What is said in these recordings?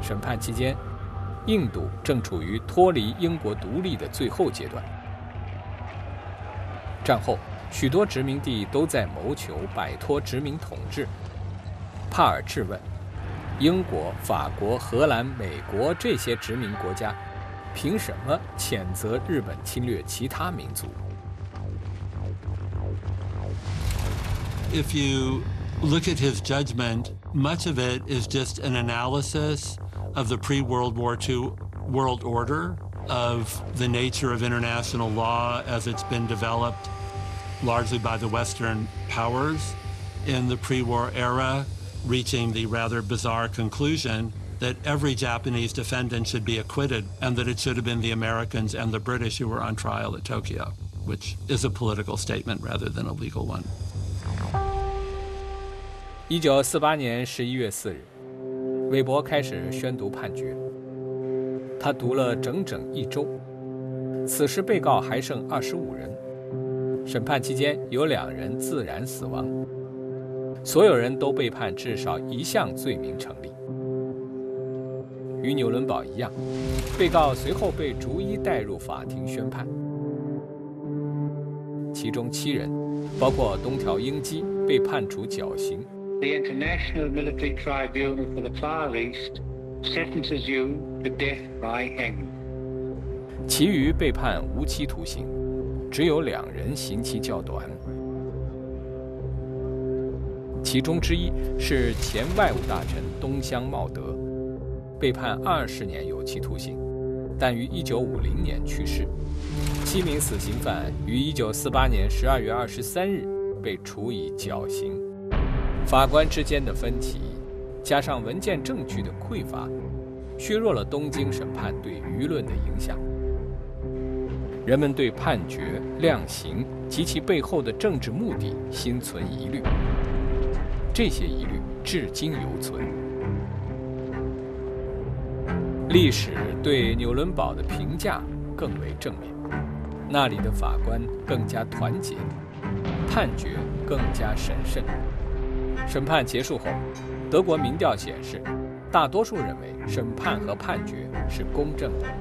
审判期间，印度正处于脱离英国独立的最后阶段。战后，许多殖民地都在谋求摆脱殖民统治。帕尔质问：英国、法国、荷兰、美国这些殖民国家，凭什么谴责日本侵略其他民族？ If you look at his judgment, much of it is just an analysis of the pre-World War II world order, of the nature of international law as it's been developed largely by the Western powers in the pre-war era, reaching the rather bizarre conclusion that every Japanese defendant should be acquitted and that it should have been the Americans and the British who were on trial at Tokyo, which is a political statement rather than a legal one. 1948年11月4日，韦伯开始宣读判决。他读了整整1周。此时被告还剩25人。审判期间有2人自然死亡，所有人都被判至少1项罪名成立。与纽伦堡一样，被告随后被逐一带入法庭宣判。其中7人，包括东条英机，被判处绞刑。 The International Military Tribunal for the Far East sentences you to death by hanging. 其余被判无期徒刑，只有2人刑期较短。其中之一是前外务大臣东乡茂德，被判20年有期徒刑，但于1950年去世。7名死刑犯于1948年12月23日被处以绞刑。 法官之间的分歧，加上文件证据的匮乏，削弱了东京审判对舆论的影响。人们对判决、量刑及其背后的政治目的心存疑虑，这些疑虑至今犹存。历史对纽伦堡的评价更为正面，那里的法官更加团结，判决更加审慎。 审判结束后，德国民调显示，大多数认为审判和判决是公正的。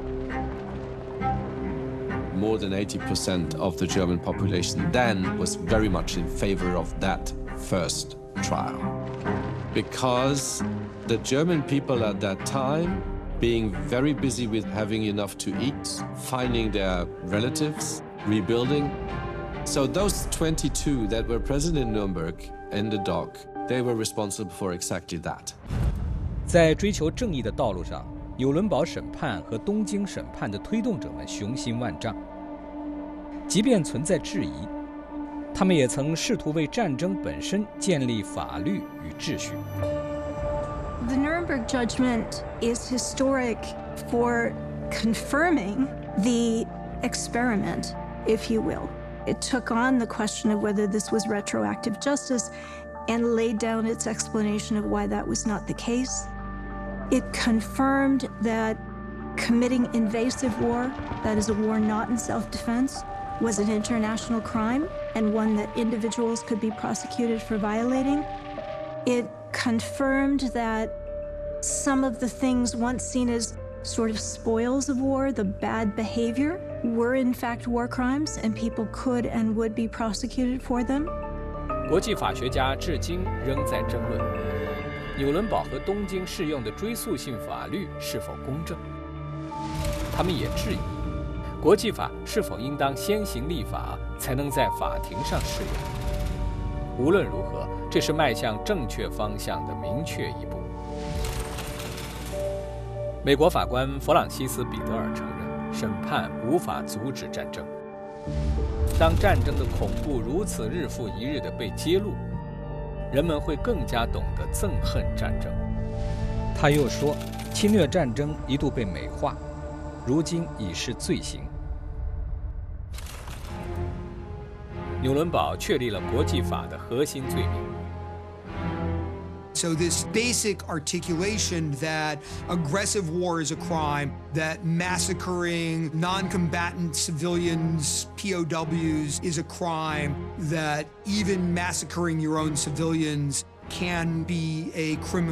More than 80% of the German population then was very much in favor of that first trial, because the German people at that time, being very busy with having enough to eat, finding their relatives, rebuilding. So those 22 that were present in Nuremberg in the dock, they were responsible for exactly that. 在追求正义的道路上，纽伦堡审判和东京审判的推动者们雄心万丈。即便存在质疑，他们也曾试图为战争本身建立法律与秩序。 The Nuremberg judgment is historic for confirming the experiment, if you will. It took on the question of whether this was retroactive justice and laid down its explanation of why that was not the case. It confirmed that committing invasive war, that is a war not in self-defense, was an international crime and one that individuals could be prosecuted for violating. It confirmed that some of the things once seen as sort of spoils of war, the bad behavior, were in fact war crimes, and people could and would be prosecuted for them. 国际法学家至今仍在争论，纽伦堡和东京适用的追溯性法律是否公正。他们也质疑，国际法是否应当先行立法，才能在法庭上适用。无论如何，这是迈向正确方向的明确一步。美国法官弗朗西斯·彼得尔承认，审判无法阻止战争。当战争的恐怖如此日复一日地被揭露，人们会更加懂得憎恨战争。 他又说，侵略战争一度被美化，如今已是罪行。 纽伦堡确立了国际法的核心罪名。 So this basic articulation that aggressive war is a crime, that massacring non-combatant civilians, POWs, is a crime, that even massacring your own civilians can be a criminal